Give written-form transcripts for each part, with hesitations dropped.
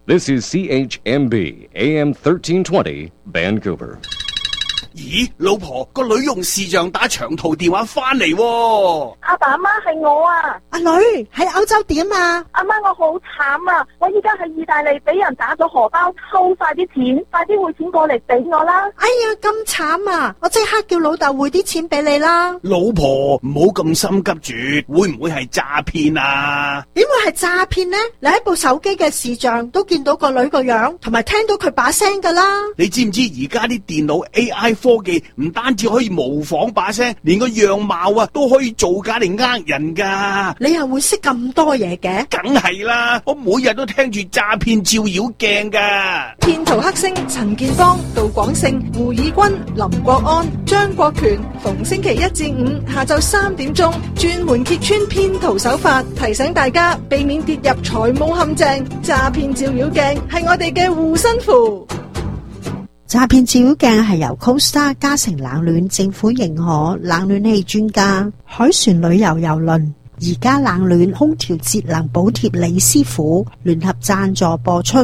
This is CHMB AM 1320 Vancouver。 咦，老婆，個女用視像打長途電話翻嚟喎。 阿爸阿媽係我啊。 阿女喺歐洲點啊？ 阿媽，我好慘啊！我依家喺意大利俾人打咗荷包，偷晒啲錢，快啲匯錢過嚟俾我啦！ 哎呀，咁慘啊！我即刻叫老豆匯啲錢俾你啦。 老婆，唔好咁心急住，會唔會係詐騙啊？ 點會係詐騙呢？你喺部手機嘅視像都見到個女個樣，同埋聽到佢把聲噶啦。 你知唔知而家啲電腦 AI 科技唔單止可以模仿把聲，連個樣貌啊都可以造假嚟呃人噶。 你又會識咁多嘢嘅？ 梗係啦，我每日都聽住詐騙照妖鏡噶。 騙徒黑星陳建邦、杜廣勝、胡以軍、林國安、張國權，逢星期一至五下晝3點鐘，專門揭穿騙徒手法，提醒大家避免跌入財務陷阱。詐騙照妖鏡係我哋嘅護身符。 詐騙照妖鏡係由 Costa 嘉誠冷暖政府認可冷暖氣專家海船旅遊郵輪而家冷暖空調節能補貼李師傅聯合贊助播出。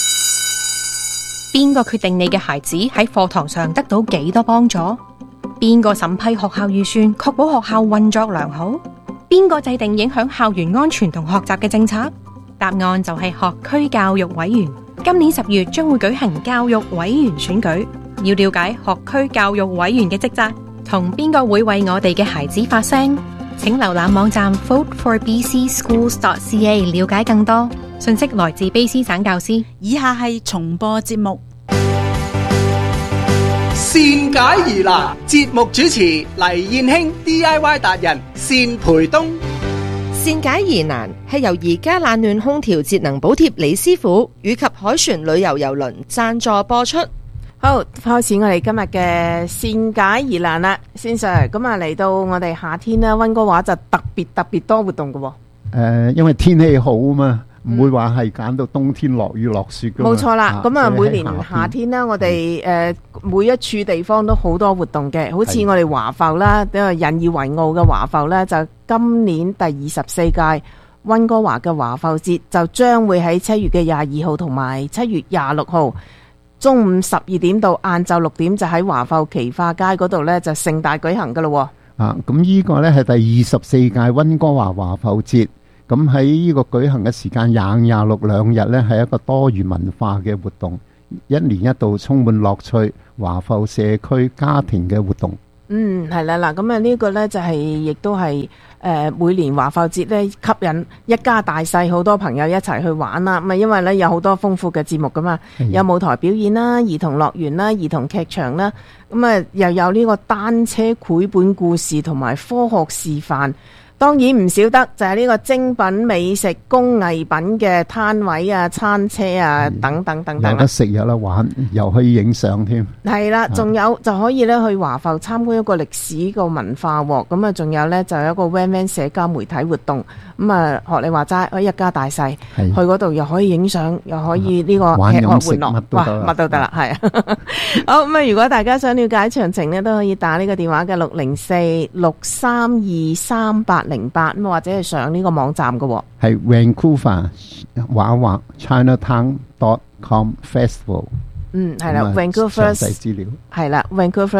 邊個決定你嘅孩子喺課堂上得到幾多幫助？邊個審批學校預算，確保學校運作良好？邊個制定影響校園安全同學習嘅政策？答案就係學區教育委員。今年10月將會舉行教育委員選舉，要了解學區教育委員嘅職責，同邊個會為我哋嘅孩子發聲，請瀏覽網站 voteforbcschools.ca 了解更多。信息來自卑詩省教師。 以下係重播節目。 善解疑難，節目主持黎燕卿 DIY 達人單培東。 善解疑難係由而家冷暖空調節能補貼李師傅以及海船旅遊郵輪贊助播出。 好，開始我哋今日嘅善解疑難啦，先生。咁啊，嚟到我哋夏天啦，溫哥華就特別多活動嘅。 因為天氣好啊嘛，唔會話係揀到冬天落雨落雪嘅。 冇錯啦，咁啊，每年夏天啦，我哋每一處地方都好多活動嘅，好似我哋華埠啦，引以為傲嘅華埠啦，就今年第24屆溫哥華嘅華埠節就將會喺7月嘅22號同埋7月26號中午12點到晏晝6點就喺華埠奇化街嗰度呢就盛大舉行噶咯。 咁呢個呢係第24屆溫哥華華埠節，咁喺呢個舉行嘅時間25、26兩日呢係一個多元文化嘅活動，一年一度充滿樂趣華埠社區家庭嘅活動。 係啦，嗱，咁啊呢個呢就係亦都係每年華埠節呢吸引一家大細好多朋友一齊去玩啦。咁啊因為呢有好多豐富嘅節目噶嘛，有舞台表演啦、兒童樂園啦、兒童劇場啦，咁啊又有呢個單車繪本故事同埋科學示範。當然唔少得就係呢個精品美食工藝品嘅攤位啊、餐車啊等等等等， 有得食有得玩，又可以影相添。 係啦，仲有就可以咧去華埠參觀一個歷史個文化喎。咁啊，仲有咧就有一個 Van Van 社交媒體活動。咁啊，學你話齋，可以一家大細去嗰度，又可以影相，又可以呢個吃喝玩樂，哇，乜都得啦，係啊。好，咁啊，如果大家想了解詳情咧，都可以打呢個電話嘅604-632-3808，咁或者係上呢個網站嘅。 係 Vancouver 畫 Chinatown.com Festival。 係啦 ，Vancouver 詳細資料係啦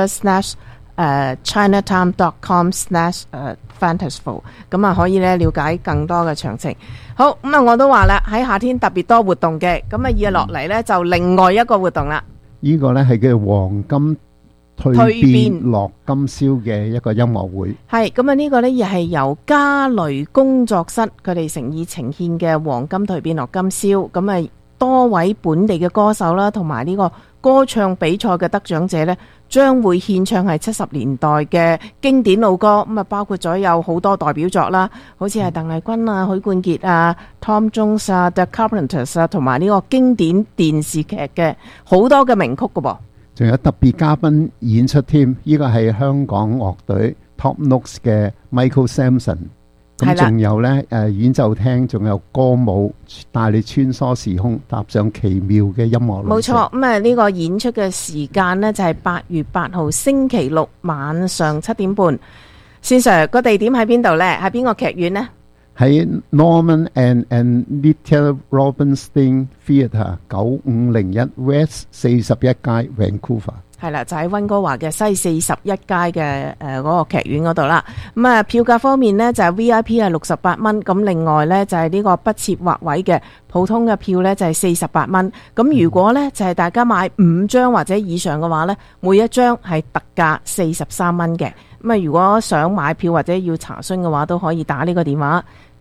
，Vancouver/Chinatown.com/Festival，咁啊可以咧了解更多嘅詳情。好，咁啊我都話啦，喺夏天特別多活動嘅，咁啊接落嚟咧就另外一個活動啦。 呢個咧係叫黃金蛻變樂今宵嘅一個音樂會。係咁啊呢個咧亦係由嘉雷工作室佢哋誠意呈獻嘅黃金蛻變樂今宵，咁啊多位本地嘅歌手啦，同埋呢個歌唱比賽嘅得獎者呢，將會獻唱係70年代嘅經典老歌，咁啊包括咗有好多代表作啦，好似係鄧麗君啊、許冠傑啊、Tom Jones 啊、The Carpenters 啊，同埋呢個經典電視劇嘅好多嘅名曲㗎噃。 仲有特別嘉賓演出添，呢個係香港樂隊 Top Notes 嘅 Michael Samson。咁仲有呢演奏廳，仲有歌舞帶你穿梭時空，踏上奇妙嘅音樂旅程。冇錯， 咁啊呢個演出嘅時間呢，就係8月8號星期六晚上7點半。先生個地點喺邊度呢？喺邊個劇院呢？ 喺 Norman and Little Robinstein Theatre 9501 West 41街 Vancouver。 係啦，就喺溫哥華嘅西41街嘅嗰個劇院嗰度啦。咁啊，票價方面呢，就係 VIP 係68蚊，咁另外呢，就係呢個不設劃位嘅普通嘅票呢，就係48蚊。咁如果呢，就係大家買5張或者以上嘅話呢，每一張係特價43蚊嘅。咁啊，如果想買票或者要查詢嘅話，都可以打呢個電話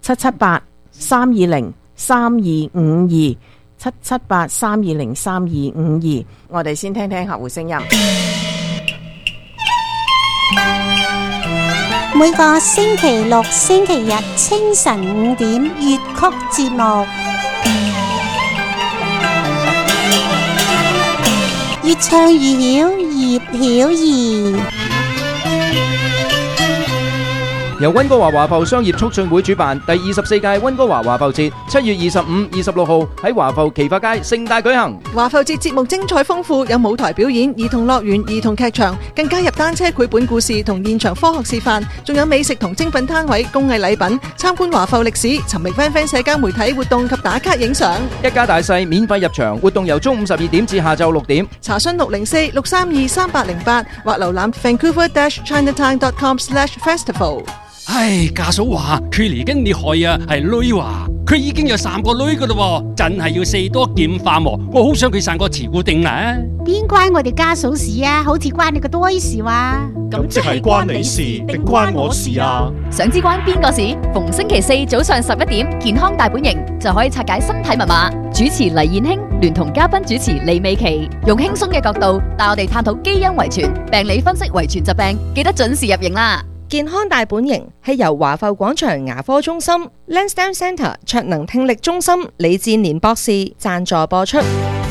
778-320-3252。778-320-3252，我哋先聽聽客戶聲音。 每個星期六、星期日清晨5點粵曲節目，越唱越曉，葉曉儀。 由溫哥華華埠商業促進會主辦第24屆溫哥華華埠節，7月25、26號喺華埠奇發街盛大舉行。 華埠節節目精彩豐富，有舞台表演、兒童樂園、兒童劇場，更加入單車繪本故事同現場科學示範，仲有美食同精品攤位、工藝禮品，參觀華埠歷史，尋覓 FanFan 社交媒體活動及打卡影相。 一家大細免費入場，活動由中午12點至下晝6點。 查詢604-632-3808或瀏覽 Vancouver-Chinatown.com/festival。 唉，家嫂話佢嚟緊你害啊，係女話佢已經有3個女噶啦，真係要四多劍化喎。我好想佢生個慈固定啦。 邊關我哋家嫂事啊？好似關你個堆事話。 咁即係關你事定關我事啊？ 想知關邊個事？逢星期4早上11點，健康大本營就可以拆解身體密碼。主持黎燕卿聯同嘉賓主持李美琪，用輕鬆嘅角度帶我哋探討基因遺傳、病理分析遺傳疾病，記得準時入營啦。 健康大本營係由華埠廣場牙科中心、Lansdowne Centre 卓能聽力中心李志年博士贊助播出。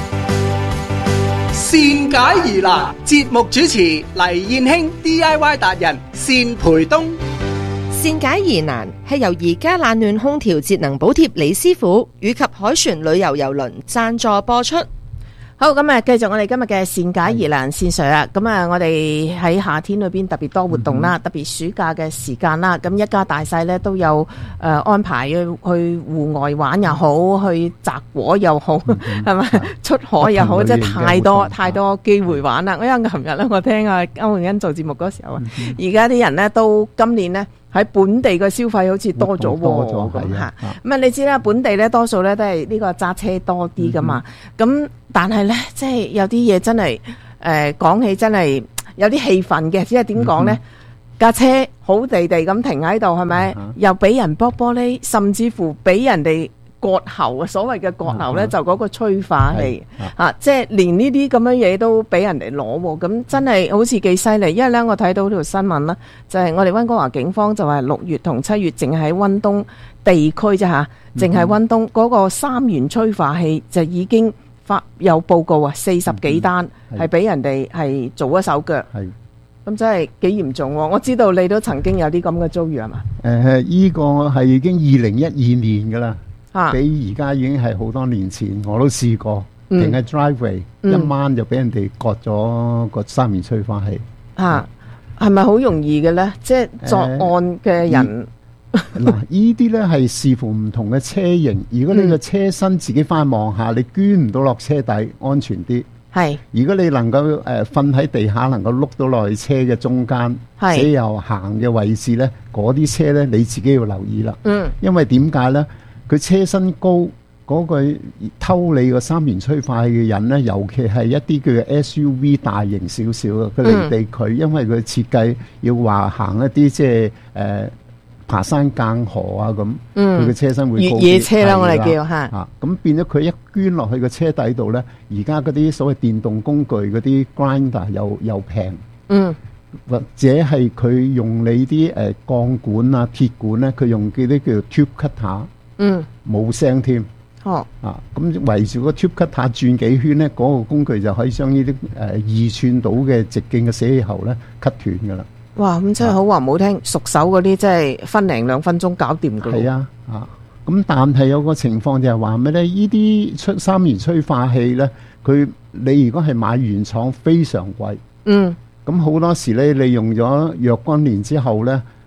善解疑難，節目主持黎燕卿 DIY 達人單培東。 善解疑難係由宜家冷暖空調節能補貼李師傅以及凱旋旅遊郵輪贊助播出。 好，咁啊，繼續我哋今日嘅善解疑難線上啊，咁啊，我哋喺夏天裏邊特別多活動啦，特別暑假嘅時間啦，咁一家大細咧都有安排去戶外玩又好，去摘果又好，係咪出海又好，即係太多機會玩啦。因為琴日咧，我聽阿歐永欣做節目嗰時候啊，而家啲人咧都今年咧喺本地嘅消費好似多咗喎，咁嚇。咁啊，你知啦，本地咧多數咧都係呢個揸車多啲噶嘛，咁。但係咧，即係有啲嘢真係講起真係有啲氣憤嘅，即係點講呢？架車好地地咁停喺度，係咪？又俾人剝玻璃，甚至乎俾人哋割喉啊！所謂嘅割喉呢，就嗰個催化器即係連呢啲咁樣嘢都俾人哋攞喎，咁真係好似幾犀利。因為呢，我睇到條新聞啦，就係我哋溫哥華警方就話6月同7月淨係喺溫東地區啫嚇，淨係溫東嗰個3元催化器就已經有報告啊，40幾單係俾人哋係做咗手腳，咁真係幾嚴重喎。我知道你都曾經有啲咁嘅遭遇係嘛？ 依個係已經2012年噶啦，比而家已經係好多年前，我都試過停喺 driveway，一晚就俾人哋割咗個3元催化器。 係咪好容易嘅呢？即係作案嘅人。 嗱，依啲咧係視乎唔同嘅車型。如果你個車身自己翻望下，你捐唔到落車底，安全啲。 係。如果你能夠瞓喺地下，能夠碌到落去車嘅中間，車又行嘅位置咧，嗰啲車咧你自己要留意啦。因為點解咧？佢車身高，嗰個偷你個3元催化器嘅人咧，尤其係一啲叫 SUV 大型少少嘅，佢離地佢，因為佢設計要話行一啲即係爬山間河啊咁，佢嘅車身會高啲， 越野車啦，我哋叫嚇。 咁變咗佢一捐落去個車底度咧，而家嗰啲所謂電動工具嗰啲 grinder 又平，或者係佢用你啲鋼管啊、鐵管咧，佢用嗰啲叫 tube cutter，冇聲添。咁圍住個 tube cutter 轉幾圈咧，嗰個工具就可以將呢啲2寸到嘅直徑嘅死氣喉咧 cut 斷㗎啦。 哇！咁真係好話唔好聽，熟手嗰啲真係分零2分鐘搞掂㗎。 係啊，咁但係有個情況就係話咩咧？呢啲3元催化器咧，你如果係買原廠非常貴。咁好多時咧，你用咗若干年之後咧，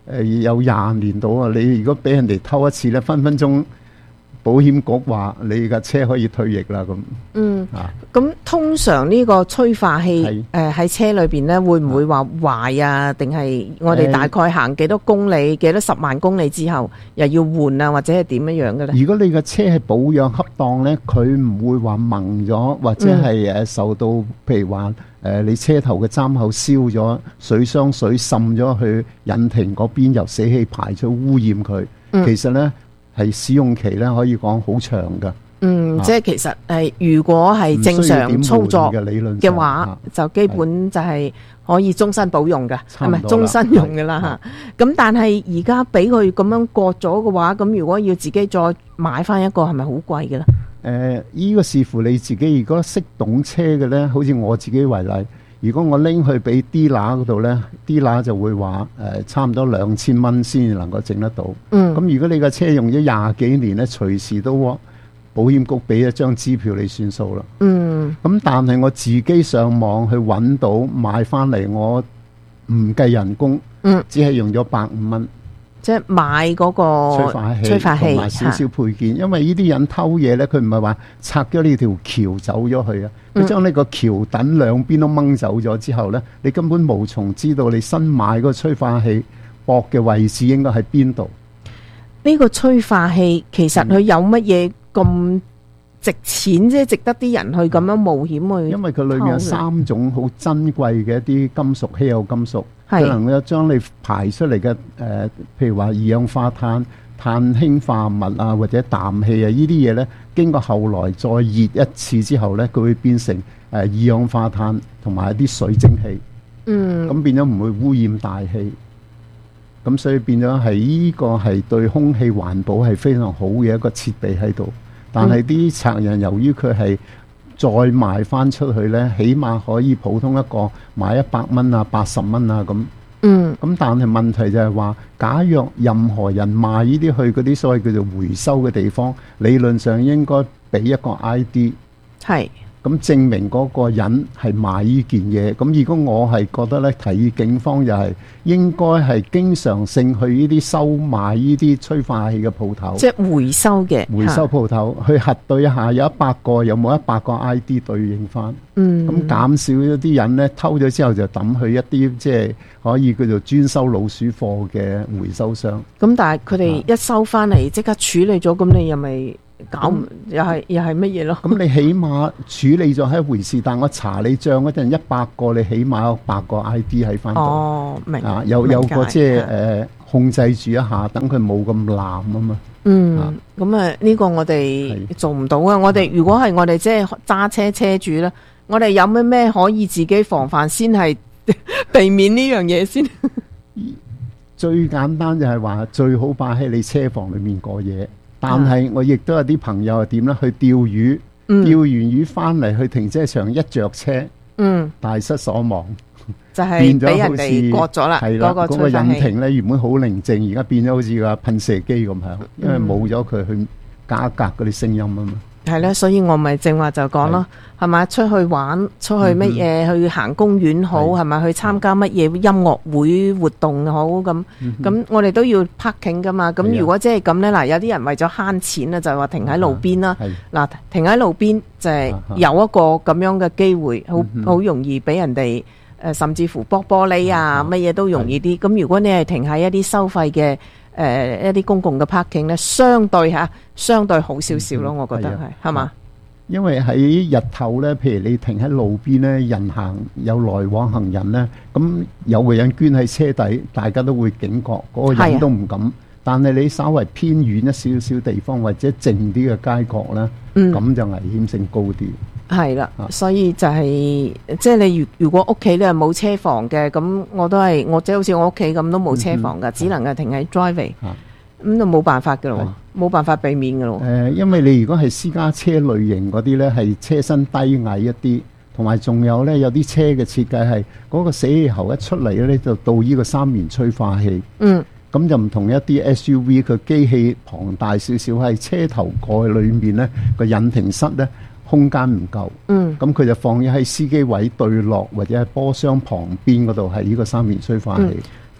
有20年到啊！你如果俾人哋偷一次咧，分分鐘保險局話你架車可以退役啦咁。 咁通常呢個催化器喺車裏邊咧，會唔會話壞啊？定係我哋大概行幾多公里、幾多10萬公里之後又要換啊？或者係點樣嘅咧？ 如果你個車係保養恰當咧，佢唔會話蒙咗，或者係受到譬如話你車頭嘅針口燒咗，水箱水滲咗去引擎嗰邊，由死氣排出污染佢。其實咧係使用期咧可以講好長噶。 即係其實如果係正常操作嘅話，就基本就係可以終身保用嘅，係咪終身用嘅啦嚇？咁但係而家俾佢咁樣割咗嘅話，咁如果要自己再買翻一個，係咪好貴嘅咧？ 依個視乎你自己。如果識懂車嘅咧，好似我自己為例，如果我拎去俾 dealer 嗰度咧，dealer 就會話差唔多2000蚊先能夠整得到。咁如果你個車用咗20幾年咧，隨時都保險局俾一張支票你算數啦。咁但係我自己上網去揾到買翻嚟，我唔計人工，只係用咗150蚊。 即係買嗰個催化器同埋少少配件。因為呢啲人偷嘢咧，佢唔係話拆咗呢條橋走咗去啊，佢將呢個橋墩兩邊都掹走咗之後咧，你根本無從知道你新買嗰個催化器駁嘅位置應該喺邊度。 呢個催化器其實佢有乜嘢咁值錢啫？值得啲人去咁樣冒險去？因為佢裏面有3種好珍貴嘅一啲金屬，稀有金屬，佢能夠將你排出嚟嘅譬如話二氧化碳、碳氫化物啊，或者氮氣啊，呢啲嘢咧，經過後來再熱一次之後咧，佢會變成二氧化碳同埋一啲水蒸氣。咁變咗唔會污染大氣。咁所以變咗係呢個係對空氣環保係非常好嘅一個設備喺度，但係啲賊人由於佢係再賣翻出去呢，起碼可以普通一個買100蚊啊、80蚊啊咁。咁但係問題就係話，假若任何人賣呢啲去嗰啲所謂叫做回收嘅地方，理論上應該俾一個 ID。係。咁證明嗰個人係賣呢件嘢。咁如果我係覺得咧，提議警方就係應該係經常性去呢啲收賣呢啲催化器嘅鋪頭， 即係回收嘅回收鋪頭去核對一下，有100個有冇100個 ID 對應翻。咁減少咗啲人咧偷咗之後就抌去一啲即係可以叫做專收老鼠貨嘅回收商。 咁但係佢哋一收翻嚟即刻處理咗，咁你又咪？搞又係乜嘢咯？ 咁你起碼處理咗係一回事，但我查你帳嗰陣100個，你起碼有100個 ID 喺翻度。 哦，明啊， 有個即係控制住一下，等佢冇咁濫啊嘛。 咁呢個我哋做唔到啊！我哋如果係我哋即係揸車主咧，我哋有咩可以自己防範先係避免呢樣嘢先？ 最簡單就係話最好擺喺你車房裏面過夜。但係我亦都有啲朋友係點咧？去釣魚，釣完魚翻嚟去停車場一着車，大失所望， 就係俾人哋割咗啦。 係啦，嗰個引擎咧原本好寧靜，而家變咗好似個噴射機咁響，因為冇咗佢去加格嗰啲聲音啊嘛。 係咧，所以我咪正話就講咯，係咪出去玩，出去乜嘢，去行公園好，係咪去參加乜嘢音樂會活動好咁？咁我哋都要 parking 噶嘛。咁如果即係咁咧，嗱，有啲人為咗慳錢啊，就係話停喺路邊啦。嗱，停喺路邊就係有一個咁樣嘅機會，好容易俾人哋甚至乎剝玻璃啊，乜嘢都容易啲。咁如果你係停喺一啲收費嘅一啲公共嘅 parking 咧，相對好少少咯，我覺得係嘛？ 因為喺日頭咧，譬如你停喺路邊咧，人行有來往行人咧，咁有個人捐喺車底，大家都會警覺，嗰個人都唔敢。但係你稍為偏遠一少少地方或者靜啲嘅街角咧，咁就危險性高啲。 係啦，所以就係即係你如果屋企咧冇車房嘅，咁我都係我即係好似我屋企咁都冇車房噶，只能夠停喺 driveway，咁就冇辦法噶咯，冇辦法避免噶咯。 因為你如果係私家車類型嗰啲咧，係車身低矮一啲，同埋仲有咧有啲車嘅設計係嗰個死氣喉一出嚟咧就到呢個3元催化器。咁就唔同一啲 SUV， 佢機器龐大少少，喺車頭蓋裏面咧個引擎室咧空間唔夠，咁佢就放咗喺司機位對落或者喺波箱旁邊嗰度，係呢個3元催化器。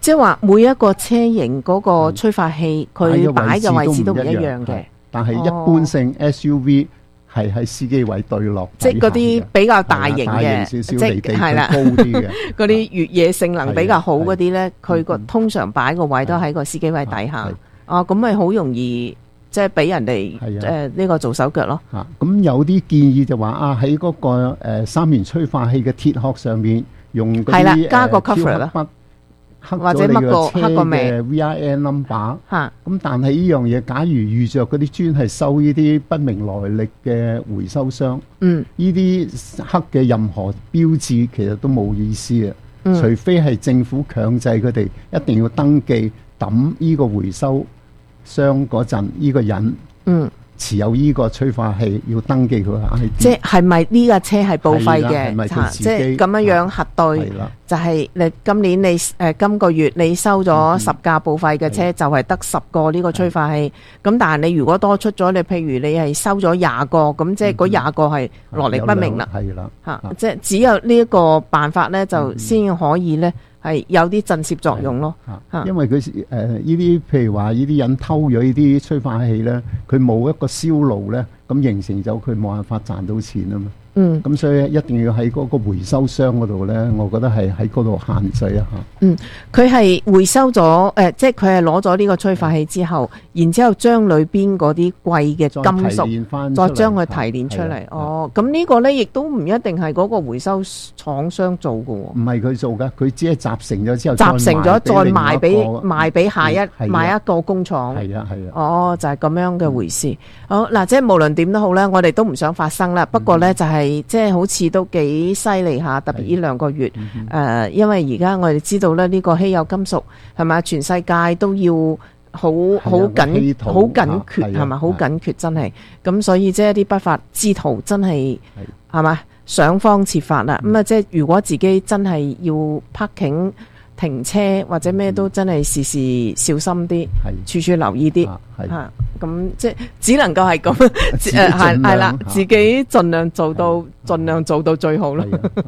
即係話每一個車型嗰個催化器佢擺嘅位置都唔一樣嘅， 但係一般性 SUV 係喺司機位對落， 即係嗰啲比較大型嘅， 即係係啦， 高啲嘅嗰啲越野性能比較好嗰啲咧，佢個通常擺個位都喺個司機位底下。哦，咁咪好容易即係俾人哋呢個做手腳咯。 咁有啲建議就話喺嗰個三元催化器嘅鐵殼上面用嗰啲加個 cover 啦， 或者乜個黑個名 VIN number。咁但係呢樣嘢，假如遇着嗰啲專係收呢啲不明來歷嘅回收商，呢啲黑嘅任何標誌其實都冇意思嘅。除非係政府強制佢哋一定要登記抌呢個回收商嗰陣，呢個人持有呢個催化器要登記佢 ID， 即係咪呢架車係報廢嘅？即係咁樣核對，就係你今年你今個月你收咗10架報廢嘅車，就係得10個呢個催化器。咁但係你如果多出咗，你譬如你係收咗20個，咁即係嗰20個係來歷不明啦。 係啦， 即係只有呢一個辦法咧，就先可以咧。係有啲震懾作用咯， 因為佢呢啲譬如話呢啲人偷咗呢啲催化器咧，佢冇一個銷路咧，咁形成咗佢冇辦法賺到錢啊嘛。咁所以一定要喺嗰個回收商嗰度咧，我覺得係喺嗰度限制一下。 佢係回收咗即係佢係攞咗呢個催化器之後，然之後將裏邊嗰啲貴嘅金屬再將佢提煉出嚟。哦，咁呢個咧亦都唔一定係嗰個回收廠商做嘅喎。唔係佢做㗎，佢只係集成咗之後， 集成咗再賣俾下一個工廠。 係啊。 哦，就係咁樣嘅回事。好嗱，即係無論點都好咧，我哋都唔想發生啦。不過咧就係即係好似都幾犀利下，特別呢2個月因為而家我哋知道咧呢個稀有金屬係咪全世界都要好緊缺係咪？好緊缺真係咁，所以即係一啲不法之徒真係係咪想方設法啦？咁即係如果自己真係要 parking 停車或者咩都真係時時小心啲，處處留意啲咁即係只能夠係咁係啦，自己盡量做到最好咯。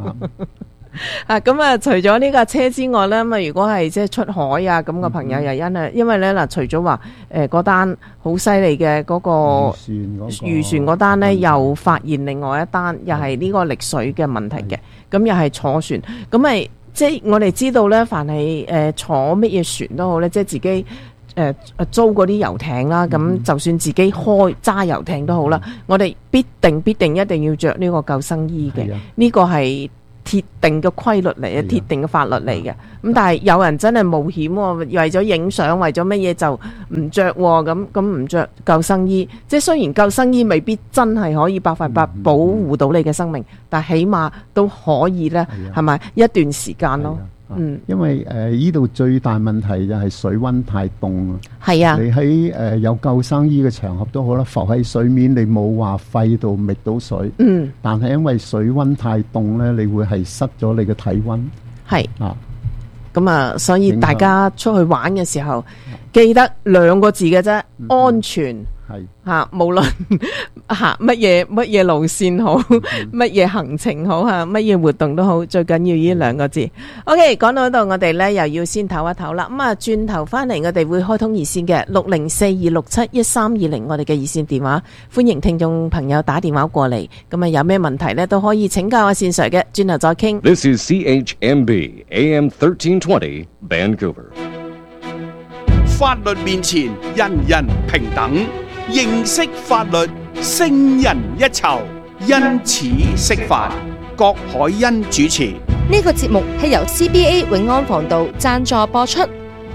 咁除咗呢架車之外咧，咁如果係即係出海啊咁嘅朋友又因為咧嗱，除咗話嗰單好犀利嘅嗰個漁船嗰單咧，又發現另外一單又係呢個溺水嘅問題嘅，咁又係坐船咁咪。即係我哋知道咧，凡係坐乜嘢船都好咧，即係自己租嗰啲遊艇啦，咁就算自己揸遊艇都好啦，我哋必定一定要着呢個救生衣嘅，呢個係鐵定嘅規律嚟嘅，鐵定嘅法律嚟嘅。咁但係有人真係冒險喎，為咗影相，為咗乜嘢就唔着喎，咁唔着救生衣。即係雖然救生衣未必真係可以100%保護到你嘅生命，但係起碼都可以咧，係咪一段時間咯？ 因為呢度最大問題就係水溫太凍啊。 係啊， 你喺有救生衣嘅場合都好啦，浮喺水面你冇話肺度覓到水。但係因為水溫太凍咧，你會係失咗你嘅體溫。 係咁啊，所以大家出去玩嘅時候，記得2個字嘅啫，安全。無論行乜嘢路線好，乜嘢行程好乜嘢活動都好，最緊要呢2個字。OK， 講到呢度，我哋呢又要先唞一唞啦。咁轉頭翻嚟，我哋會開通熱線嘅604-267-1320，我哋嘅熱線電話，歡迎聽眾朋友打電話過嚟。咁有咩問題呢都可以請教阿善 Sir 嘅，轉頭再傾。 This is CHMB AM 1320 Vancouver。 法律面前人人平等。認識法律，勝人一籌，因此識法。郭海欣主持。 呢個節目係由 CBA 永安防盜贊助播出。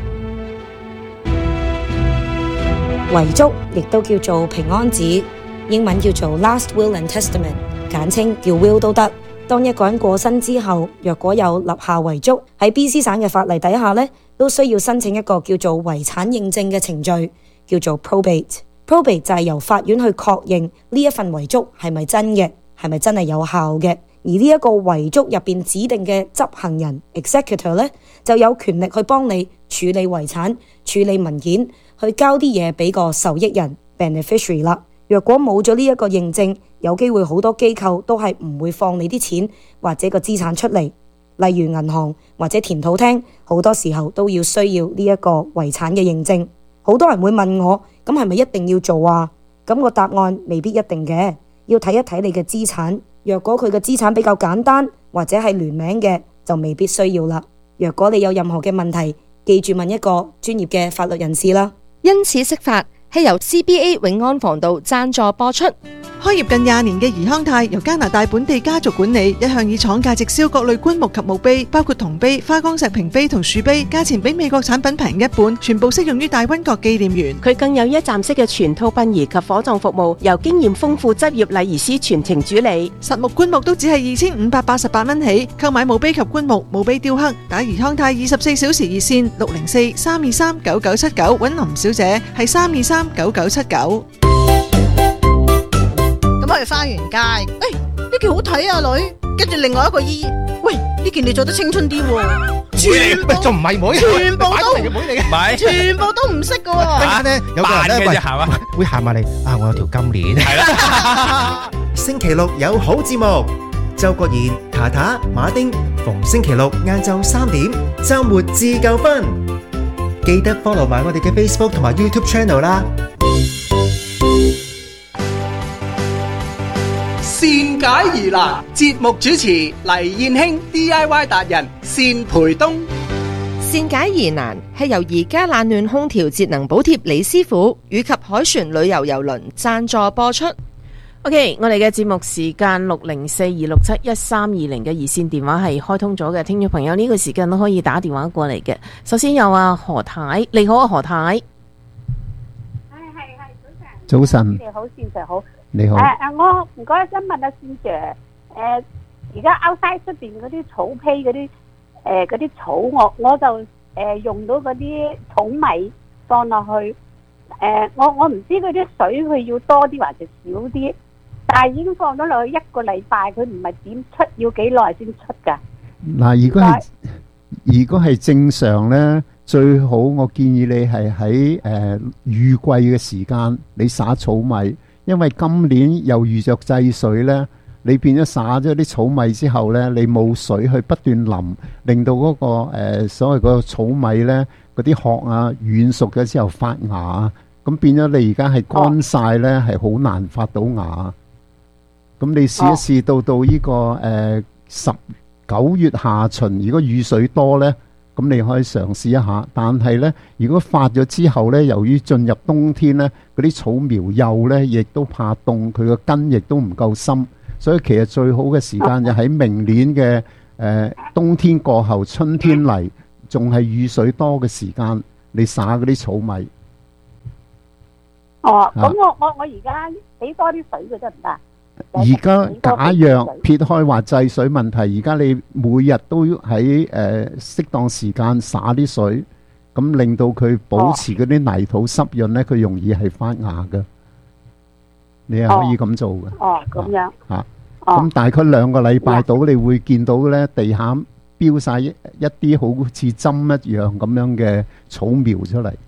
遺囑亦都叫做平安紙，英文叫做 Last Will and Testament， 簡稱叫 Will 都得。當一個人過身之後，若果有立下遺囑，喺 BC 省嘅法例底下呢，都需要申請一個叫做遺產認證嘅程序，叫做 probate。probate 就係由法院去確認呢一份遺囑係咪真嘅，係咪真係有效嘅。而呢一個遺囑入邊指定嘅執行人 executor 呢，就有權力去幫你處理遺產、處理文件，去交啲嘢俾個受益人 beneficiary 啦。若果冇咗呢一個認證，有機會好多機構都係唔會放你啲錢或者個資產出嚟。 例如銀行或者田土廳，好多時候都要需要呢一個遺產嘅認證。好多人會問我，咁係咪一定要做啊？咁個答案未必一定嘅，要睇一睇你嘅資產。若果佢嘅資產比較簡單或者係聯名嘅，就未必需要啦。若果你有任何嘅問題，記住問一個專業嘅法律人士啦。 因此釋法係由 CBA 永安防道贊助播出。 開業近20年嘅怡康泰由加拿大本地家族管理，一向以廠價直銷各類棺木及墓碑，包括銅碑、花崗石瓶碑同樹碑，價錢比美國產品平一半，全部適用於大溫國紀念園。 佢更有一站式嘅全套殯儀及火葬服務，由經驗豐富執業禮儀師全程主理。 實木棺木都只係2588蚊起，購買墓碑及棺木、墓碑雕刻，打怡康泰24小時熱線604-323-9979，揾林小姐係323-9979。 咁去花園街，呢件好睇啊女，跟住另外一個姨，喂呢件你做得青春啲喎，全部仲唔係妹，全部都唔係，全部都唔識㗎喎。 陣間咧有個人咧會行埋嚟啊！我有條金鏈，係啦。星期六有好節目，周國賢、塔塔、馬丁，逢星期六晏晝3點，週末自夠分。記得 follow 埋我哋嘅 Facebook 同埋 YouTube channel 啦。 善解疑難，節目主持黎燕卿 DIY 達人單培東。 善解疑難係由宜家冷暖空調節能補貼李師傅以及海船旅遊郵輪贊助播出。 OK， 我哋嘅節目時間604-267-1320嘅熱線電話係開通咗嘅，聽眾朋友呢個時間都可以打電話過嚟嘅。首先有何太，你好啊何太。 早晨。 你好，善 Sir好。 你好。 我唔該，想問下善 Sir，而家 outside 出邊嗰啲草坯嗰啲草，我就用到嗰啲草米放落去，我唔知嗰啲水佢要多啲還是少啲，但係已經放咗落去1個禮拜，佢唔係點出，要幾耐先出㗎？ 嗱，如果係正常呢，最好我建議你係喺雨季嘅時間你灑草米。因為今年又遇着制水呢，你變咗灑咗啲草米之後呢，你冇水去不斷淋，令到嗰個所謂個草米呢，嗰啲殼啊軟熟咗之後發芽，咁變咗你而家係乾晒呢，係好難發到芽。咁你試一試到呢個9月下旬，如果雨水多呢，咁你可以嘗試一下，但係呢，如果發咗之後呢，由於進入冬天呢，嗰啲草苗幼呢，亦都怕凍，佢個根亦都唔夠深，所以其實最好嘅時間就喺明年嘅冬天過後，春天嚟，仲係雨水多嘅時間，你灑嗰啲草米。 咁我而家俾多啲水佢得唔得？ 而家假若撇開話制水問題，而家你每日都喺適當時間灑啲水，咁令到佢保持嗰啲泥土濕潤呢，佢容易係發芽嘅。你係可以咁做嘅。 咁樣。 咁大概2個禮拜到，你會見到呢地下飆晒一啲好似針一樣咁樣嘅草苗出嚟。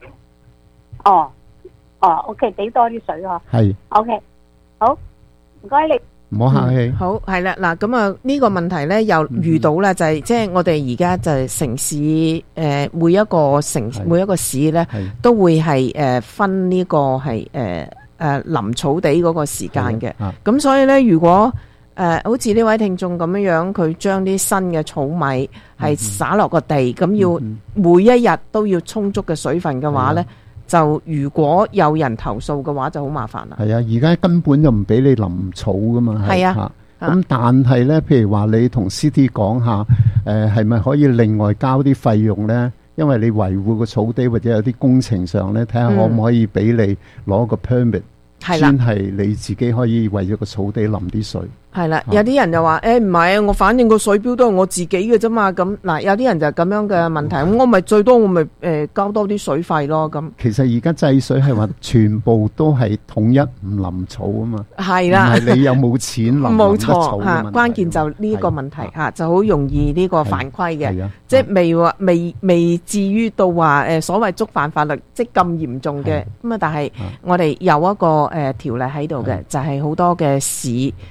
OK， 俾多啲水嗬。 係。 OK， 好。唔該你， 唔好客氣。 好係啦，嗱咁啊呢個問題咧又遇到啦，就係即係我哋而家就係城市每一個市咧都會係分呢個係淋草地嗰個時間嘅。咁所以咧，如果好似呢位聽眾咁樣，佢將啲新嘅草米係灑落個地，咁要每一日都要充足嘅水分嘅話咧。就如果有人投訴嘅話就好麻煩啦。係啊， 而家根本就唔俾你淋草噶嘛。係啊，咁但係呢，譬如話你同 City 講下，係咪可以另外交啲費用呢？因為你維護個草地或者有啲工程上呢，睇下可唔可以俾你攞個 permit，專係你自己可以為咗個草地淋啲水。 係啦，有啲人就話唔係啊，我反正個水表都係我自己嘅啫嘛。咁嗱，有啲人就咁樣嘅問題，咁我咪最多我咪交多啲水費咯。咁其實而家制水係話全部都係統一唔淋草啊嘛。 係啦， 唔係你有冇錢淋冇錯嚇，關鍵就呢個問題嚇，就好容易呢個犯規嘅，即係未至於到話所謂觸犯法律即係咁嚴重嘅咁啊。但係我哋有一個條例喺度嘅，就係好多嘅市政府。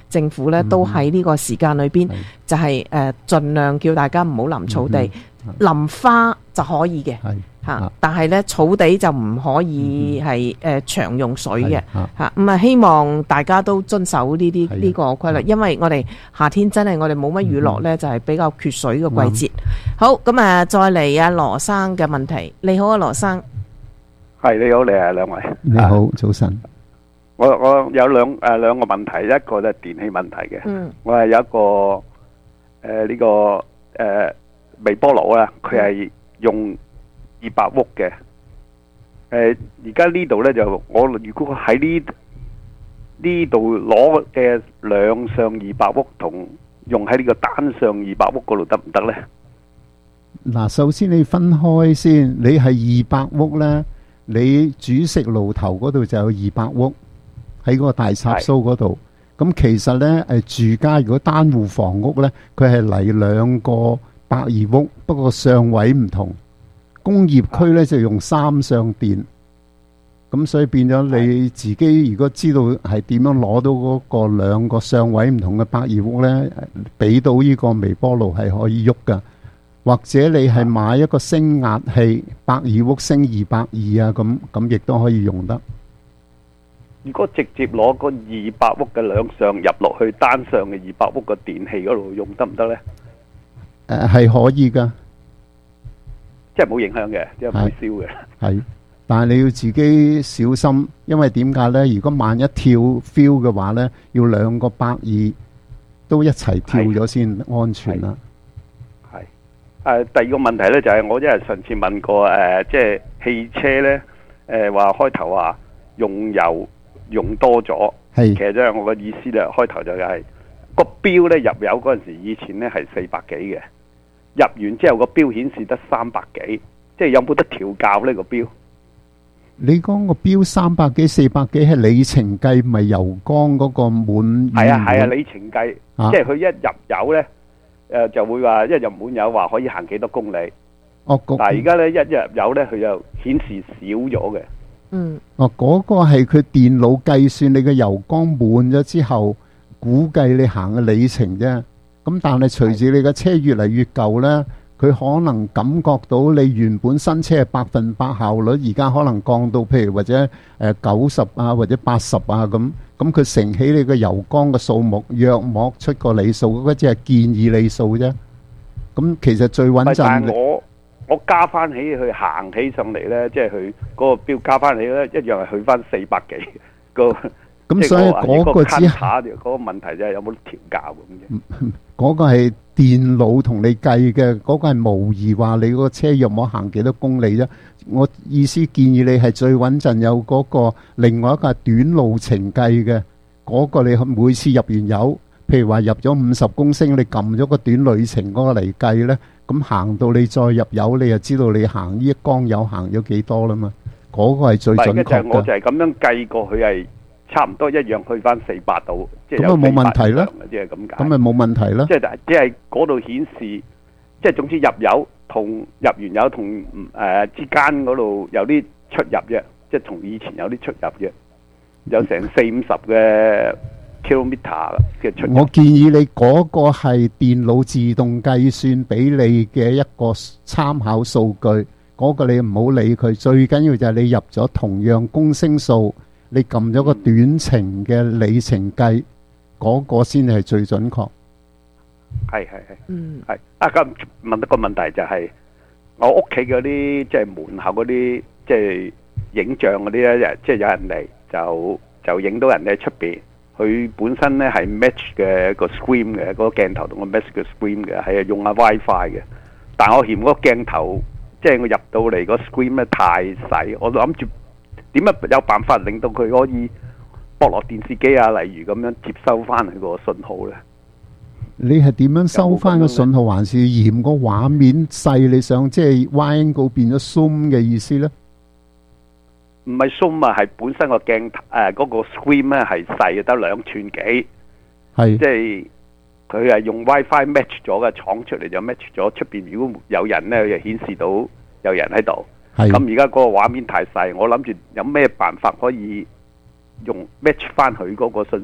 數呢，都喺呢個時間裏邊，就係盡量叫大家唔好淋草地，淋花就可以嘅嚇，但係呢，草地就唔可以係長用水嘅嚇。咁啊，希望大家都遵守呢個規律，因為我哋夏天真係我哋冇乜雨落呢，就係比較缺水嘅季節。好，咁啊，再嚟阿羅生嘅問題。你好啊，羅生。 係，你好，你係兩位。 你好，早晨。 我有兩個問題，一個就係電器問題嘅。我係有一個呢個微波爐啦，佢係用200伏嘅。而家呢度咧就我如果喺呢度攞嘅兩上200伏同用喺呢個單上200伏嗰度得唔得咧？ 嗱，首先你分開先，你係200伏咧，你煮食爐頭嗰度就有200伏喺嗰個大插蘇嗰度。咁其實咧住家如果單戶房屋咧，佢係嚟2個120伏，不過上位唔同。工業區咧就用3上電，咁所以變咗你自己如果知道係點樣攞到嗰個2個上位唔同嘅120伏咧，俾到呢個微波爐係可以喐噶。或者你係買一個升壓器120伏升220啊，咁亦都可以用得。 如果直接攞個200伏嘅兩上入落去單上嘅200伏嘅電器嗰度用得唔得咧？ 係可以噶， 即係冇影響嘅，即係唔會燒嘅。 係，但係你要自己小心，因為點解咧？如果萬一跳 feel 嘅話咧，要2個120都一齊跳咗先安全啦。 第二個問題咧就係我因為上次問過即係汽車咧話開頭話用油用多咗，其實即係我嘅意思咧，開頭就係個標咧入油嗰陣時，以前咧係400幾嘅，入完之後個標顯示得300幾，即係有冇得調校呢個標？ 你講個標300幾400幾係里程計，唔係油缸嗰個滿？ 係啊，里程計，即係佢一入油咧。就會話一入滿油話可以行幾多公里，但係而家咧一入油咧佢就顯示少咗嘅。 嗰個係佢電腦計算你嘅油缸滿咗之後，估計你行嘅里程啫。咁但係隨住你嘅車越嚟越舊咧，佢可能感覺到你原本新車係100%效率，而家可能降到譬如或者90啊或者80啊咁。咁佢乘起你個油缸嘅數目，約莫出個里數，嗰只係建議里數啫。咁其實最穩陣。但係我加翻起去行起上嚟咧，即係佢嗰個標加翻起咧，一樣係去翻400幾個。 咁所以嗰個只係嗰個問題就係有冇調校咁啫。 嗰個係電腦同你計嘅，嗰個係模擬話你個車約莫行幾多公里啫。我意思建議你係最穩陣有嗰個另外一個係短路程計嘅，嗰個你每次入完油，譬如話入咗50公升，你撳咗個短旅程嗰個嚟計呢，咁行到你再入油，你就知道你行呢一缸油行咗幾多啦嘛。嗰個係最準確嘅。 我就係咁樣計過，佢係差唔多一樣去翻400度，即係咁咪冇問題啦。 即係咁解。 咁咪冇問題啦。 即係只係嗰度顯示，即係總之入油。同入完油同之間嗰度有啲出入嘅，即係同以前有啲出入嘅，有成40-50嘅 kilometer 嘅出入。 我建議你嗰個係電腦自動計算俾你嘅一個參考數據，嗰個你唔好理佢，最緊要就係你入咗同樣公升數，你撳咗個短程嘅里程計，嗰個先係最準確。 係，咁問一個問題就係我屋企嗰啲即係門口嗰啲即係影像嗰啲咧，即係有人嚟就影到人哋喺出邊，佢本身咧係 match 嘅個 screen 嘅，嗰個鏡頭同個 match 嘅 screen 嘅，係用下 WiFi 嘅，但我嫌嗰個鏡頭即係我入到嚟個 screen 咧太細，我諗住點樣有辦法令到佢可以駁落電視機啊，例如咁樣接收翻佢個信號咧。 你係點樣收翻個信號，還是嫌個畫面細？你想即係 wide angle 變咗 zoom 嘅意思咧？ 唔係 zoom 啊，係本身個鏡頭嗰個 screen 咧係細，得2寸幾。係即係佢係用 WiFi match 咗嘅，闖出嚟就 match 咗出邊。如果有人咧，就顯示到有人喺度。咁而家嗰個畫面太細，我諗住有咩辦法可以用 match 翻佢嗰個信息，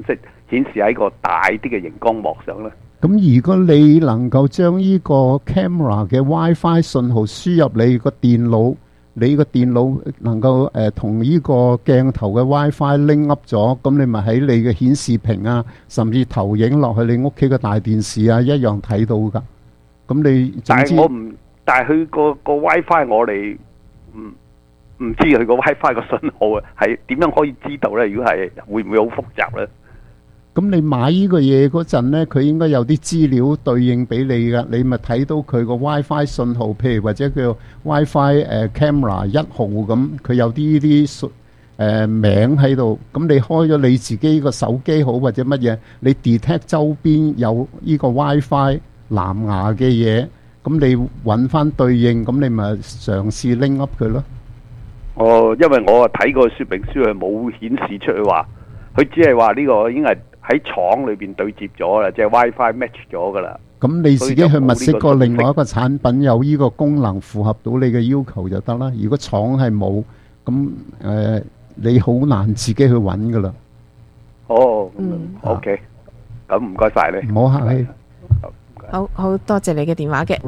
顯示喺個大啲嘅熒光幕上咧。 咁如果你能夠將呢個 camera 嘅 WiFi 信號輸入你個電腦，你個電腦能夠同呢個鏡頭嘅 WiFi link up 咗，咁你咪喺你嘅顯示屏啊，甚至投影落去你屋企嘅大電視啊，一樣睇到㗎。咁你總之， 但係佢個 WiFi 我哋唔知佢個 WiFi 個信號啊，係點樣可以知道咧？如果係會唔會好複雜咧？ 咁你買呢個嘢嗰陣呢，佢應該有啲資料對應俾你噶，你咪睇到佢個 WiFi 信號，譬如或者叫 WiFi camera 1號咁，佢有啲名喺度。咁你開咗你自己個手機好或者乜嘢，你 detect 周邊有呢個 WiFi 藍牙嘅嘢，咁你揾翻對應，咁你咪嘗試拎 up 佢咯。 哦，因為我睇個說明書係冇顯示出去話，佢只係話呢個已經係喺廠裏邊對接咗啦，即係 WiFi match 咗噶啦。 咁你自己去物色過另外一個產品有呢個功能符合到你嘅要求就得啦。如果廠係冇，咁你好難自己去揾噶啦。 哦，OK，咁唔該晒你， 唔好客氣。 好多謝你嘅電話嘅。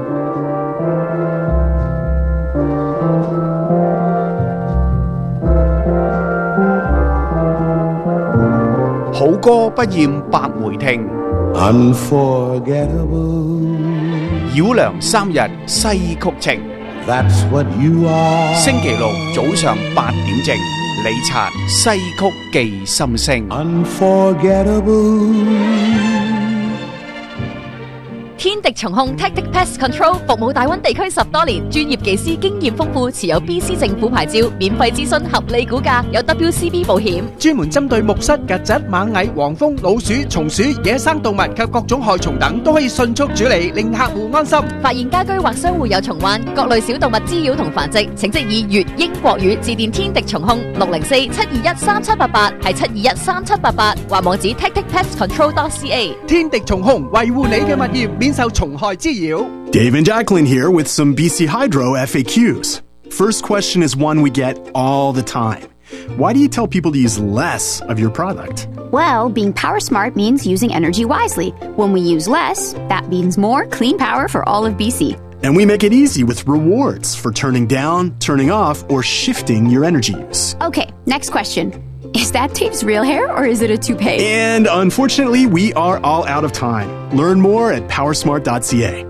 好歌不厭百回聽，繞梁三日西曲情。星期六早上8點正，李察西曲記心聲。 天敵蟲控 Tactic Pest Control 服務大灣地區10多年，專業技師經驗豐富，持有 BC 政府牌照，免費諮詢，合理估價，有 WCB 保險， 專門針對木虱、曱甴、螞蟻、黃蜂、老鼠、松鼠、野生動物及各種害蟲等，都可以迅速處理，令客戶安心。 發現家居或商戶有蟲患，各類小動物滋擾同繁殖，請即以粵英國語致電天敵蟲控604-721-3788，係721-3788，或網址 tacticpestcontrol.ca。 天敵蟲控維護你嘅物業，免受蟲害滋擾。 Dave and Jacqueline here with some BC Hydro FAQs. First question is one we get all the time. Why do you tell people to use less of your product? Well, being power smart means using energy wisely. When we use less, that means more clean power for all of BC. And we make it easy with rewards for turning down, turning off, or shifting your energy use. Okay, next question. Is that Dave's real hair or is it a toupee? And unfortunately, we are all out of time. Learn more at powersmart.ca.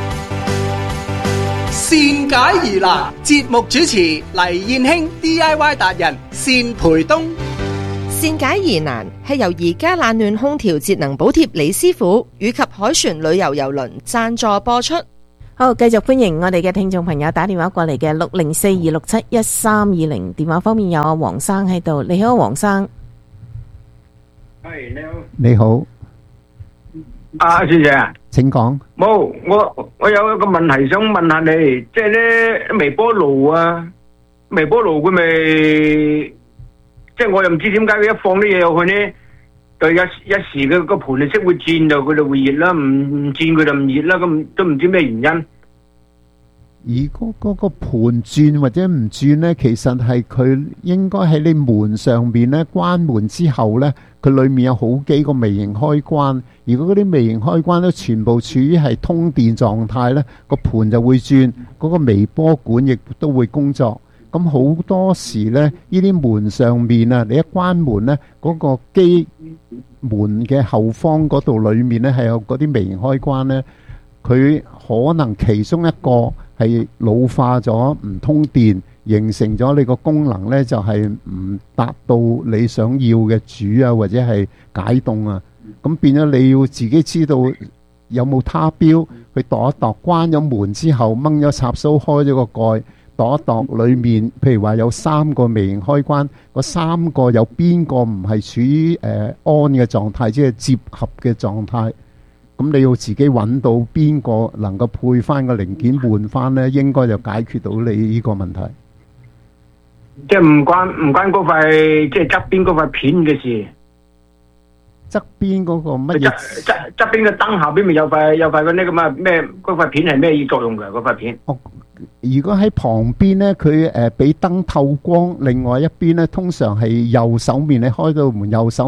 善解疑難，節目主持黎燕卿 DIY 達人單培東。 善解疑難係由而家冷暖空調節能補貼李師傅以及海船旅遊郵輪贊助播出。 好，繼續歡迎我哋嘅聽眾朋友打電話過嚟嘅604-267-1320，電話方面有阿黃生喺度。你好，黃生。 係，你好。 你好。 阿小姐啊， 請講。 冇，我有一個問題想問下你，即係咧微波爐啊，微波爐佢咪，即係我又唔知點解佢一放啲嘢入去咧，就一時嘅個盤就識會轉，就佢就會熱啦，唔轉佢就唔熱啦，咁都唔知咩原因。 如果嗰個盤轉或者唔轉呢，其實係佢應該喺你門上邊呢，關門之後呢，佢裏面有好幾個微型開關。如果嗰啲微型開關都全部處於係通電狀態呢，個盤就會轉，嗰個微波管亦都會工作。咁好多時呢，呢啲門上面啊，你一關門呢，嗰個機門嘅後方嗰度裏面呢，係有嗰啲微型開關呢，佢可能其中一個係老化咗，唔通電，形成咗你個功能呢，就係唔達到你想要嘅煮啊，或者係解凍啊。咁變咗你要自己知道有冇他標去度一度，關咗門之後掹咗插蘇，開咗個蓋，度一度裏面，譬如話有3個微型開關，嗰3個有邊個唔係處於on 嘅狀態，即係接合嘅狀態。咁你要自己揾到邊個能夠配翻個零件換翻呢，應該就解決到你呢個問題。 即係唔關嗰塊，即係側邊嗰塊片嘅事。 側邊嗰個乜嘢？ 側邊嘅燈下邊咪有塊嗰啲咁啊咩？嗰塊片係咩作用㗎？嗰塊片？ 如果喺旁邊呢，佢俾燈透光，另外一邊呢，通常係右手面，你開到門右手面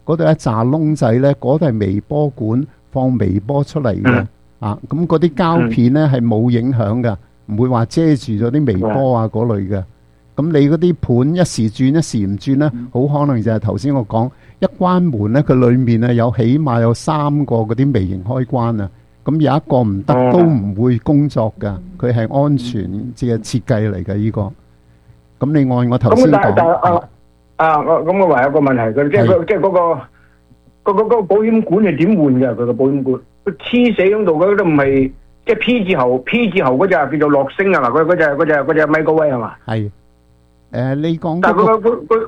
嗰度一紮窿仔呢，嗰度係微波管放微波出嚟嘅。咁嗰啲膠片呢係冇影響㗎，唔會話遮住咗啲微波啊嗰類嘅。咁你嗰啲盤一時轉一時唔轉呢，好可能就係頭先我講一關門呢，佢裡面啊有起碼有3個嗰啲微型開關啊。咁有一個唔得都唔會工作㗎，佢係安全嘅設計嚟嘅呢個。咁你按我頭先講。 我還有個問題，佢即係嗰個保險管係點換㗎？佢個保險管佢黐死喺度，嗰都唔係即係 P 字頭嗰隻叫做樂聲啊嘛？嗰隻米高威係嘛？ 係。你講但係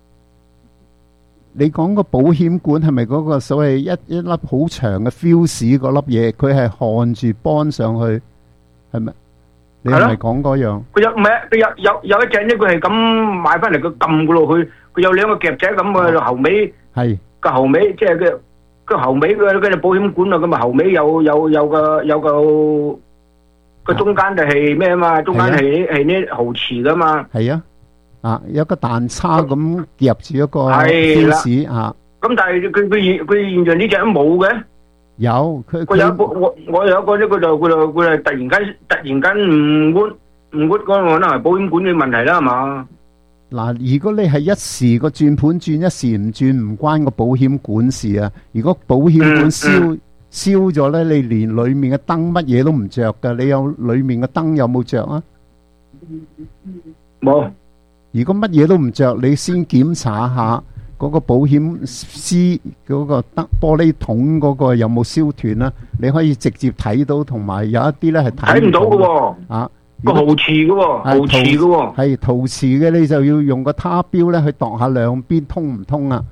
你講個保險管係咪嗰個所謂一粒好長嘅 fuse 嗰粒嘢？佢係焊住綁上去，係咪？你係咪講嗰樣？ 佢唔係有一隻咧，佢係咁買翻嚟，佢撳過落去，佢有兩個夾仔咁嘅後尾， 係個後尾即係個後尾嗰隻保險管啊，咁啊後尾有個中間就係咩啊嘛？中間係呢毫磁噶嘛？ 係啊，有個彈叉咁夾住一個 fuse 啊。咁但係佢現在呢隻都冇嘅。 有佢我有一個咧，佢就突然間唔換嗰個可能係保險管嘅問題啦，係嘛？ 嗱，如果你係一時個轉盤轉一時唔轉，唔關個保險管事啊。如果保險管燒咗咧，你連裏面嘅燈乜嘢都唔着噶。你有裏面嘅燈有冇着啊？ 冇。 如果乜嘢都唔着，你先檢查下嗰個保險絲嗰個玻璃桶嗰個有冇燒斷啦？你可以直接睇到，同埋有一啲咧係睇唔到嘅喎。個毫磁嘅喎，毫磁嘅喎。係陶瓷嘅，你就要用個他標咧去度下兩邊通唔通啊？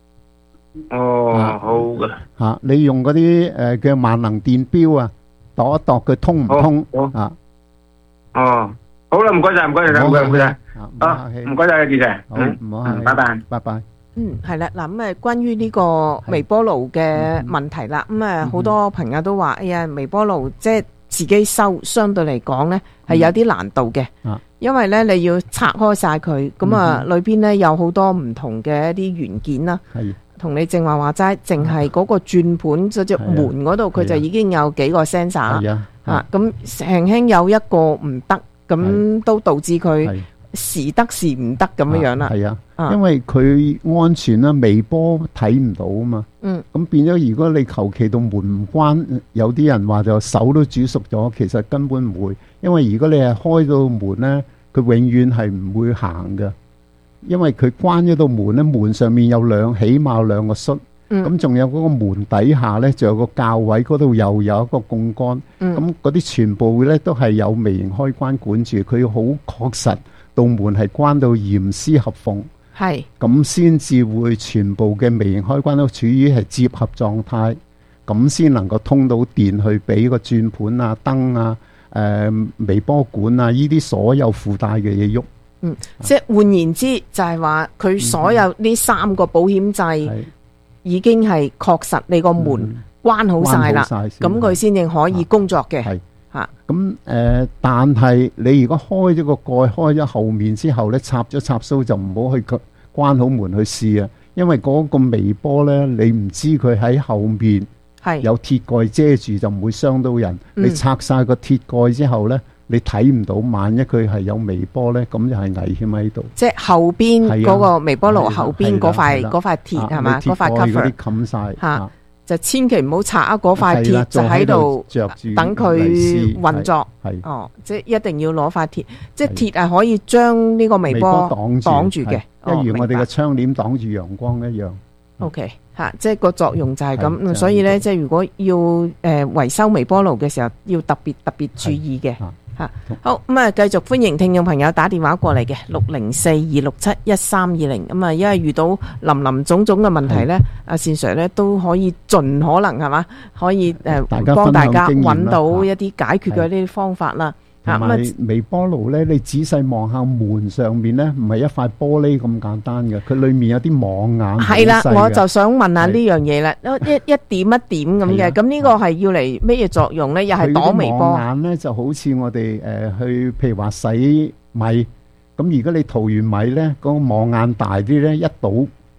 好嘅。 你用嗰啲嘅萬能電錶啊，度一度佢通唔通啊？ 好啦，唔該晒，唔該晒，唔該晒。唔該晒，主持。 好，唔好客氣。 拜拜， 拜拜。 係啦，嗱咁關於呢個微波爐嘅問題啦，咁好多朋友都話，哎呀，微波爐即係自己收，相對嚟講呢係有啲難度嘅，因為呢你要拆開晒佢，咁啊裏邊呢有好多唔同嘅一啲元件啦，同你正話齋，淨係嗰個轉盤嗰隻門嗰度，佢就已經有幾個 sensor，咁輕輕有一個唔得，咁都導致佢時得時唔得咁樣啦。 係啊，因為佢安全啦，微波睇唔到啊嘛。咁變咗，如果你求其到門唔關，有啲人話就手都煮熟咗，其實根本唔會。因為如果你係開到門呢，佢永遠係唔會行㗎。因為佢關咗道門呢，門上面有起碼有兩個栓。咁仲有嗰個門底下呢，仲有個較位嗰度又有一個槓桿。咁嗰啲全部呢都係有微型開關管住，佢好確實道門係關到嚴絲合縫，咁先至會全部嘅微型開關都處於係接合狀態，咁先能夠通到電去俾個轉盤啊、燈啊、微波管啊呢啲所有附帶嘅嘢喐。 即係換言之，就係話佢所有呢3個保險掣已經係確實你個門關好晒啦，咁佢先至可以工作嘅。 咁但係你如果開咗個蓋，開咗後面之後咧，插咗插蘇就唔好去關好門去試啊，因為嗰個微波咧，你唔知佢喺後面有鐵蓋遮住，就唔會傷到人。你拆晒個鐵蓋之後咧，你睇唔到，萬一佢係有微波咧，咁就係危險喺度。 即係後邊嗰個微波爐後邊嗰塊鐵係嘛？嗰塊 cover 冚晒。 就千祈唔好拆啊！嗰塊鐵就喺度等佢運作。即係一定要攞塊鐵，即係鐵係可以將呢個微波擋住嘅， 一如我哋嘅窗簾擋住陽光一樣。 OK，即係個作用就係咁。所以呢，即係如果要維修微波爐嘅時候，要特別注意嘅。好咁啊！繼續歡迎聽眾朋友打電話過嚟嘅604-267-1320。咁啊，因為遇到林種種嘅問題呢，阿善 Sir 呢都可以盡可能係嘛，可以幫大家揾到一啲解決嘅呢啲方法啦。 同埋微波爐呢，你仔細望下門上面呢，唔係一塊玻璃咁簡單嘅，佢裏面有啲網眼。 係啦，我就想問下呢樣嘢啦，一點一點咁嘅，咁呢個係要嚟咩作用呢？又係擋微波。 網眼呢就好似我哋去譬如話洗米，咁如果你淘完米呢，嗰個網眼大啲呢，一倒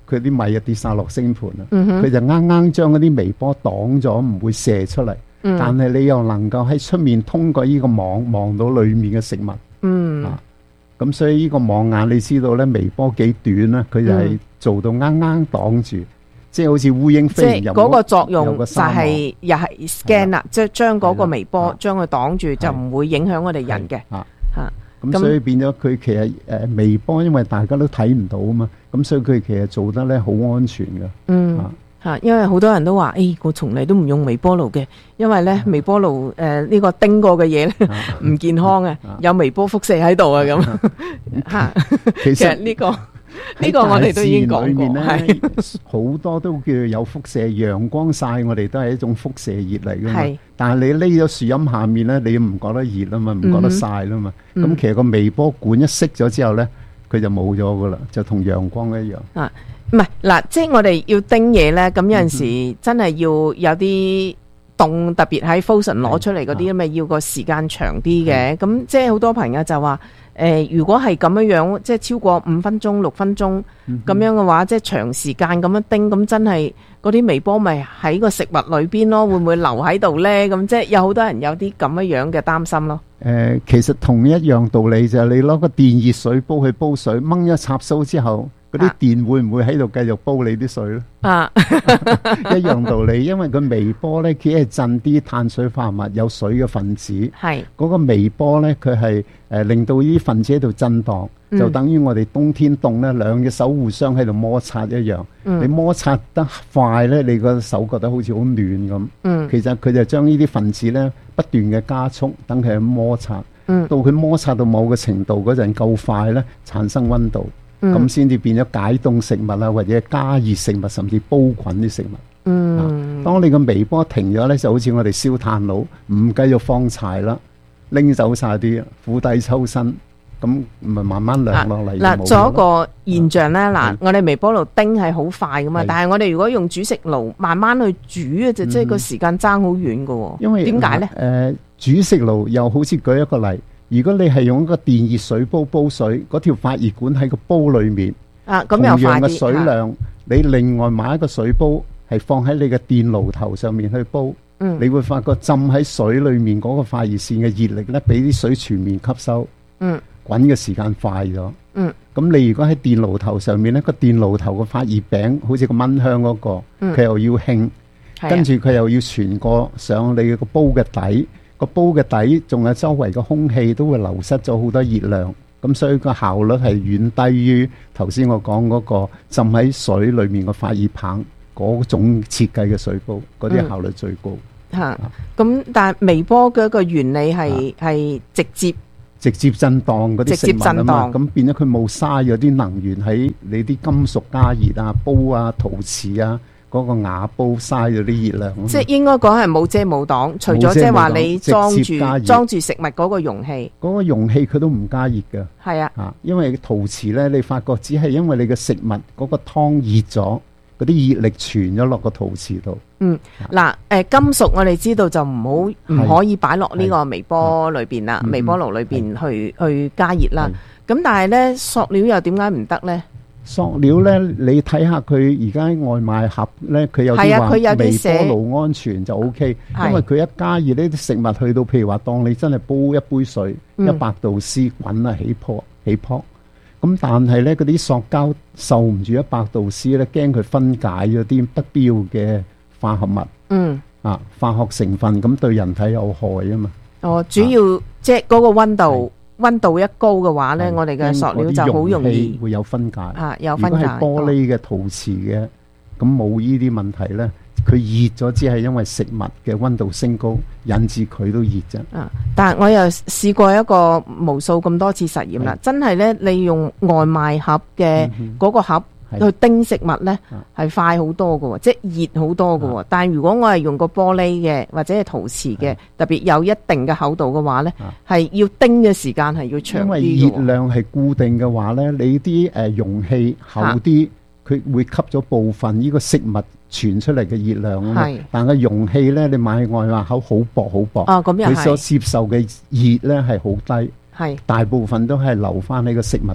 佢啲米啊跌晒落星盤啦。 嗯哼佢就啱啱將嗰啲微波擋咗，唔會射出嚟。 嗯但係你又能夠喺出面通過呢個網望到裡面嘅食物。 嗯。 咁所以呢個網眼你知道咧，微波幾短啦，佢就係做到啱啱擋住，即係好似烏蠅即飛入係嗰個作用就有個沙漠係又係 scan 啦，即係將嗰個微波將佢擋住，就唔會影響我哋人嘅。嚇， 咁所以變咗佢其實微波，因為大家都睇唔到啊嘛，咁所以佢其實做得咧好安全噶。 嗯。因為好多人都話，我從嚟都唔用微波爐嘅，因為咧微波爐呢個叮過嘅嘢咧唔健康嘅，有微波輻射喺度啊咁。嚇，其實呢個我哋都已經講過，係好多都叫有輻射，陽光曬我哋都係一種輻射熱嚟噶嘛。 係， 但係你匿咗樹蔭下面咧，你唔覺得熱啊嘛，唔覺得曬啦嘛。咁其實個微波管一熄咗之後咧，佢就冇咗噶啦，就同陽光一樣。 唔係嗱，即係我哋要叮嘢咧，咁有陣時真係要有啲凍，特別喺 Frozen 攞出嚟嗰啲，咪要個時間長啲嘅。咁即係好多朋友就話，如果係咁樣，即係超過5分鐘、6分鐘咁樣嘅話，即係長時間咁樣叮，咁真係嗰啲微波咪喺個食物裏邊咯，會唔會留喺度咧？咁即係有好多人有啲咁樣嘅擔心咯。 其實同一樣道理就係你攞個電熱水煲去煲水，掹咗插蘇之後，嗰啲電會唔會喺度繼續煲你啲水咧？一樣道理，因為個微波咧，佢係震啲碳水化合物有水嘅分子。係嗰個微波咧，佢係令到呢啲分子喺度震盪，就等於我哋冬天凍咧，兩隻手互相喺度摩擦一樣。你摩擦得快咧，你個手覺得好似好暖咁。其實佢就將呢啲分子咧不斷嘅加速，等佢去摩擦。到佢摩擦到某個程度嗰陣夠快咧，產生溫度。咁先至變咗解凍食物啊，或者加熱食物，甚至煲滾啲食物。當你個微波停咗咧，就好似我哋燒炭爐，唔繼續放柴啦，拎走晒啲，釜底抽薪，咁咪慢慢涼落嚟。 嗱，仲有一個現象咧，我哋微波爐叮係好快噶嘛，但係我哋如果用煮食爐慢慢去煮就即係個時間爭好遠噶喎。因為點解咧？ 煮食爐又好似舉一個例。如果你係用一個電熱水煲煲水，嗰條發熱管喺個煲裏面，同樣嘅水量，你另外買一個水煲，係放喺你嘅電爐頭上面去煲，你會發覺浸喺水裏面嗰個發熱線嘅熱力咧，比啲水全面吸收，滾嘅時間快咗。咁你如果喺電爐頭上面咧，個電爐頭個發熱餅好似個蚊香嗰個，佢又要興，跟住佢又要傳過上你個煲嘅底。個煲嘅底仲有周圍嘅空氣都會流失咗好多熱量，咁所以個效率係遠低於頭先我講嗰個浸喺水裏面嘅發熱棒嗰種設計嘅水煲，嗰啲效率最高。 咁但係微波嘅一個原理係直接震盪嗰啲食物啊嘛，咁變咗佢冇嘥咗啲能源喺你啲金屬加熱啊、煲啊、陶瓷啊。嗰個瓦煲嘥咗啲熱量， 即係應該講係冇遮冇擋，除咗即係話你裝住食物嗰個容器， 嗰個容器佢都唔加熱㗎。 係啊， 因為陶瓷咧，你發覺只係因為你嘅食物嗰個湯熱咗，嗰啲熱力傳咗落個陶瓷度。 嗱，金屬我哋知道就唔可以擺落呢個微波裏邊啦，微波爐裏邊去加熱啦。咁但係咧，塑料又點解唔得咧？ 塑料咧，你睇下佢而家外賣盒咧，佢有啲話微波爐安全就 OK，因為佢一加熱呢啲食物去到，譬如話當你真係煲一杯水，100度 C 滾啊起泡，咁但係咧嗰啲塑膠受唔住100度 C 咧，驚佢分解咗啲不必要嘅化合物，化學成分，咁對人體有害啊嘛。 主要即係嗰個溫度一高嘅話咧，我哋嘅塑料就好容易會有分解。 有分解。 如果係玻璃嘅、陶瓷嘅，咁冇呢啲問題咧。佢熱咗只係因為食物嘅溫度升高，引致佢都熱啫。 但係我又試過一個無數咁多次實驗啦，真係咧，你用外賣盒嘅嗰個盒去叮食物咧，係快好多㗎喎，即係熱好多㗎喎。但係如果我係用個玻璃嘅或者係陶瓷嘅，特別有一定嘅厚度嘅話咧，係要叮嘅時間係要長啲嘅。 因為熱量係固定嘅話咧，你啲容器厚啲，佢會吸咗部分呢個食物傳出嚟嘅熱量啊嘛。但係容器咧，你買外賣口好薄好薄，佢所接受嘅熱咧係好低，大部分都係留翻喺個食物度。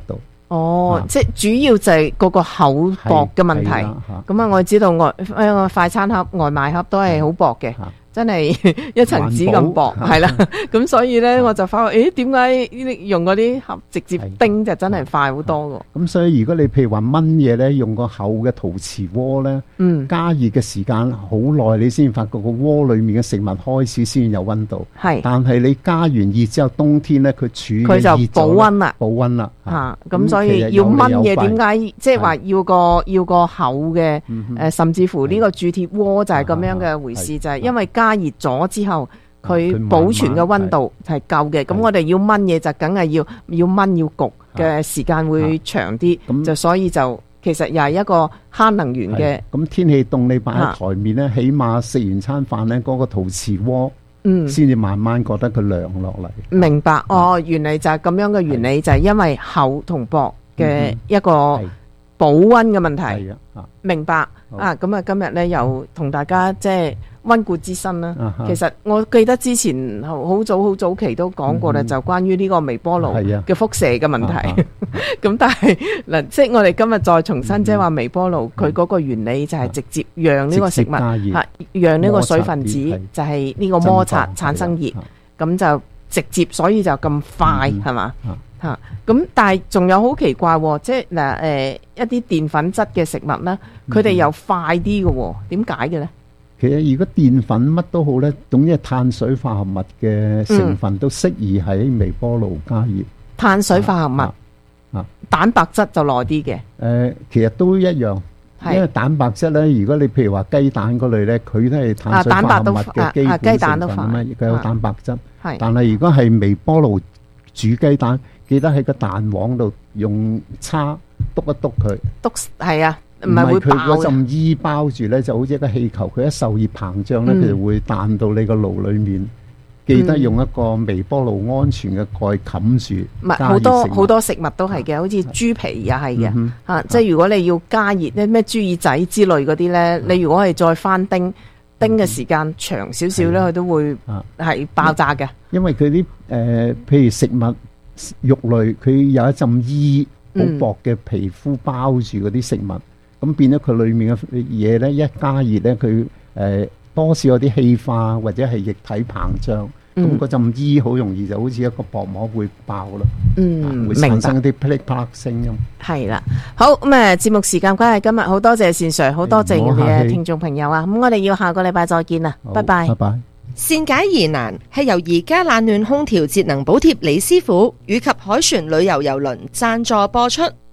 哦，即係主要就係嗰個口薄嘅問題。咁啊，我知道快餐盒、外賣盒都係好薄嘅。真係一層紙咁薄，係啦，咁所以咧我就發覺，點解用嗰啲盒直接叮就真係快好多㗎？ 咁所以如果你譬如話燜嘢咧，用個厚嘅陶瓷鍋咧，加熱嘅時間好耐，你先發覺個鍋裡面嘅食物開始先有溫度。係，但係你加完熱之後，冬天咧佢佢就保溫啦， 保溫啦。 咁所以要燜嘢點解即係話要個厚嘅甚至乎呢個鑄鐵鍋就係咁樣嘅回事，就係因為加熱咗之後，佢保存嘅溫度係夠嘅。咁我哋要燜嘢就梗係要燜要焗嘅時間會長啲，就所以就其實又係一個慳能源嘅。 咁天氣凍，你擺喺台面咧，起碼食完餐飯咧，嗰個陶瓷鍋先至慢慢覺得佢涼落嚟。明白哦，原嚟就係咁樣嘅原理，就係因為厚同薄嘅一個保溫嘅問題。明白啊！咁啊，今日咧又同大家即係溫故知新啦。其實我記得之前好早期都講過啦，就關於呢個微波爐嘅輻射嘅問題。咁但係嗱，即係我哋今日再重新即係話微波爐佢嗰個原理就係直接讓呢個食物讓呢個水分子就係呢個摩擦產生熱，咁就直接，所以就咁快係嘛？咁但係仲有好奇怪，即係嗱一啲澱粉質嘅食物啦，佢哋又快啲嘅，點解嘅咧？ 其實如果澱粉乜都好咧，總之係碳水化合物嘅成分都適宜喺微波爐加熱。 碳水化合物，蛋白質就耐啲嘅。 其實都一樣，因為蛋白質咧，如果你譬如話雞蛋嗰類咧，佢都係碳水化合物嘅基本成分啊嘛，佢有蛋白質。但係如果係微波爐煮雞蛋，記得喺個蛋黃度用叉篤一篤佢。 係啊。 唔係佢嗰陣衣包住咧，就好似一個氣球，佢一受熱膨脹咧，佢就會彈到你個爐裏面。記得用一個微波爐安全嘅蓋冚住。 唔係好多食物都係嘅，好似豬皮又係嘅。即係如果你要加熱咧，咩豬耳仔之類嗰啲咧，你如果係再翻叮嘅時間長少少咧，佢都會係爆炸嘅。因為佢啲譬如食物肉類，佢有一陣衣好薄嘅皮膚包住嗰啲食物。咁變咗佢裏面嘅嘢咧，一加熱咧，佢多少有啲氣化或者係液體膨脹，咁嗰陣衣好容易就好似一個薄膜會爆啦，會產生啲噼里啪啦聲音。係啦，好咁節目時間關係，今日好多謝善 Sir，好多謝我哋嘅聽眾朋友啊！咁我哋要下個禮拜再見啦，拜拜。拜拜。 善解疑難係由而家冷暖空調節能補貼李師傅以及凱旋旅遊郵輪贊助播出。